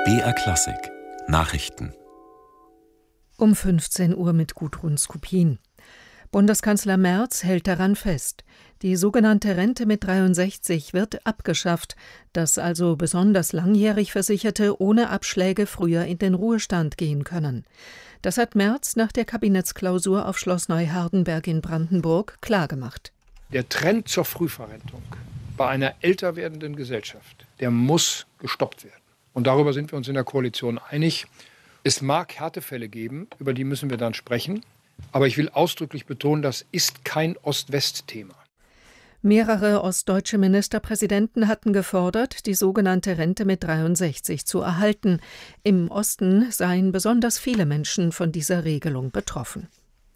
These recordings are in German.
BR Klassik Nachrichten Um 15 Uhr mit Gudrun Skupin. Bundeskanzler Merz hält daran fest. Die sogenannte Rente mit 63 wird abgeschafft, dass also besonders langjährig Versicherte ohne Abschläge früher in den Ruhestand gehen können. Das hat Merz nach der Kabinettsklausur auf Schloss Neuhardenberg in Brandenburg klargemacht. Der Trend zur Frühverrentung bei einer älter werdenden Gesellschaft, der muss gestoppt werden. Und darüber sind wir uns in der Koalition einig. Es mag Härtefälle geben, über die müssen wir dann sprechen. Aber ich will ausdrücklich betonen, das ist kein Ost-West-Thema. Mehrere ostdeutsche Ministerpräsidenten hatten gefordert, die sogenannte Rente mit 63 zu erhalten. Im Osten seien besonders viele Menschen von dieser Regelung betroffen.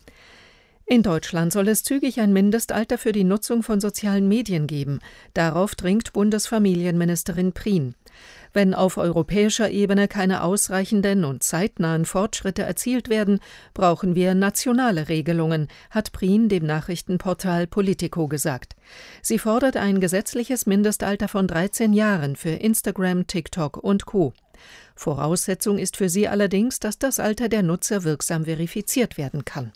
In Deutschland soll es zügig ein Mindestalter für die Nutzung von sozialen Medien geben. Darauf dringt Bundesfamilienministerin Prien. Wenn auf europäischer Ebene keine ausreichenden und zeitnahen Fortschritte erzielt werden, brauchen wir nationale Regelungen, hat Prien dem Nachrichtenportal Politico gesagt. Sie fordert ein gesetzliches Mindestalter von 13 Jahren für Instagram, TikTok und Co. Voraussetzung ist für sie allerdings, dass das Alter der Nutzer wirksam verifiziert werden kann.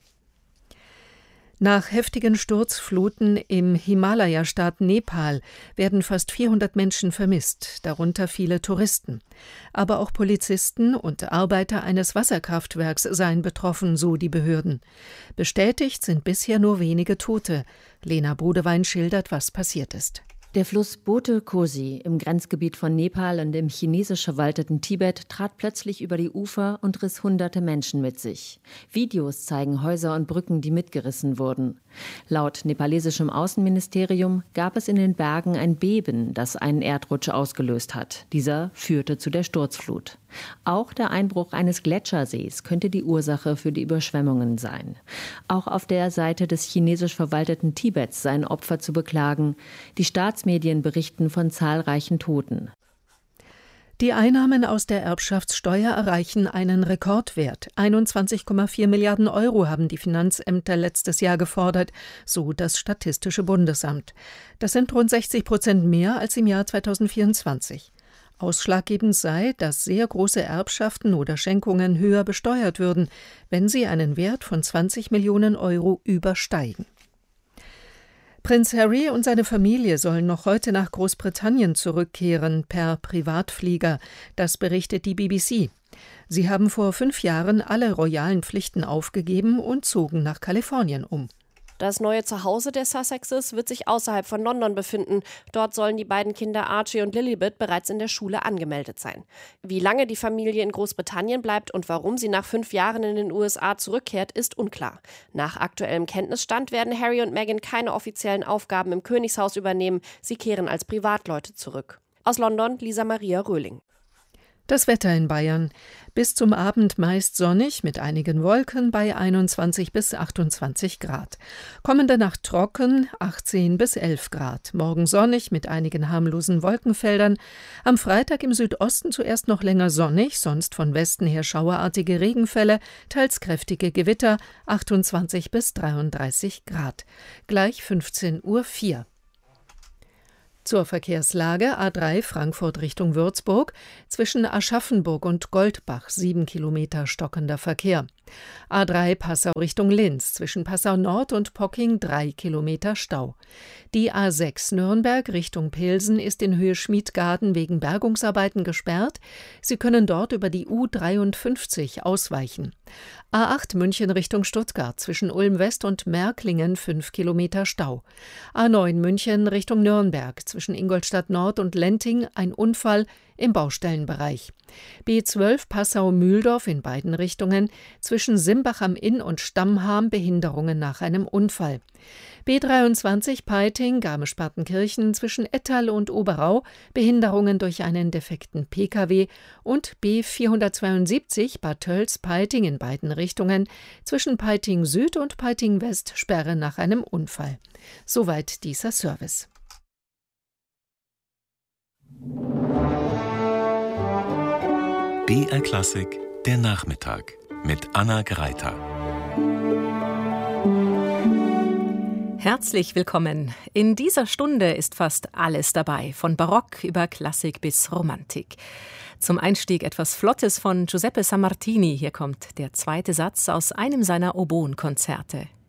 Nach heftigen Sturzfluten im Himalaya-Staat Nepal werden fast 400 Menschen vermisst, darunter viele Touristen. Aber auch Polizisten und Arbeiter eines Wasserkraftwerks seien betroffen, so die Behörden. Bestätigt sind bisher nur wenige Tote. Lena Bodewein schildert, was passiert ist. Der Fluss Bote Kosi im Grenzgebiet von Nepal und im chinesisch verwalteten Tibet trat plötzlich über die Ufer und riss hunderte Menschen mit sich. Videos zeigen Häuser und Brücken, die mitgerissen wurden. Laut nepalesischem Außenministerium gab es in den Bergen ein Beben, das einen Erdrutsch ausgelöst hat. Dieser führte zu der Sturzflut. Auch der Einbruch eines Gletschersees könnte die Ursache für die Überschwemmungen sein. Auch auf der Seite des chinesisch verwalteten Tibets seien Opfer zu beklagen. Die Staatsmedien berichten von zahlreichen Toten. Die Einnahmen aus der Erbschaftssteuer erreichen einen Rekordwert. 21,4 Milliarden Euro haben die Finanzämter letztes Jahr gefordert, so das Statistische Bundesamt. Das sind rund 60% mehr als im Jahr 2024. Ausschlaggebend sei, dass sehr große Erbschaften oder Schenkungen höher besteuert würden, wenn sie einen Wert von 20 Millionen Euro übersteigen. Prinz Harry und seine Familie sollen noch heute nach Großbritannien zurückkehren, per Privatflieger. Das berichtet die BBC. Sie haben vor 5 Jahren alle royalen Pflichten aufgegeben und zogen nach Kalifornien um. Das neue Zuhause der Sussexes wird sich außerhalb von London befinden. Dort sollen die beiden Kinder Archie und Lilibet bereits in der Schule angemeldet sein. Wie lange die Familie in Großbritannien bleibt und warum sie nach 5 Jahren in den USA zurückkehrt, ist unklar. Nach aktuellem Kenntnisstand werden Harry und Meghan keine offiziellen Aufgaben im Königshaus übernehmen. Sie kehren als Privatleute zurück. Aus London, Lisa Maria Röhling. Das Wetter in Bayern. Bis zum Abend meist sonnig mit einigen Wolken bei 21 bis 28 Grad. Kommende Nacht trocken, 18 bis 11 Grad. Morgen sonnig mit einigen harmlosen Wolkenfeldern. Am Freitag im Südosten zuerst noch länger sonnig, sonst von Westen her schauerartige Regenfälle, teils kräftige Gewitter, 28 bis 33 Grad. Gleich 15:04 Uhr. Zur Verkehrslage: A3 Frankfurt Richtung Würzburg, zwischen Aschaffenburg und Goldbach 7 Kilometer stockender Verkehr. A3 Passau Richtung Linz, zwischen Passau Nord und Pocking 3 Kilometer Stau. Die A6 Nürnberg Richtung Pilsen ist in Höhe Schmiedgarten wegen Bergungsarbeiten gesperrt. Sie können dort über die U53 ausweichen. A8 München Richtung Stuttgart, zwischen Ulm West und Märklingen 5 Kilometer Stau. A9 München Richtung Nürnberg, zwischen Ingolstadt Nord und Lenting ein Unfall im Baustellenbereich. B12 Passau-Mühldorf in beiden Richtungen, zwischen Simbach am Inn und Stammham Behinderungen nach einem Unfall. B23 Peiting Garmisch-Partenkirchen, zwischen Ettal und Oberau Behinderungen durch einen defekten Pkw und B472 Bad Tölz-Peiting in beiden Richtungen, zwischen Peiting Süd und Peiting West Sperre nach einem Unfall. Soweit dieser Service. BR Klassik, der Nachmittag mit Anna Greiter. Herzlich willkommen. In dieser Stunde ist fast alles dabei, von Barock über Klassik bis Romantik. Zum Einstieg etwas Flottes von Giuseppe Sammartini. Hier kommt der zweite Satz aus einem seiner Oboenkonzerte.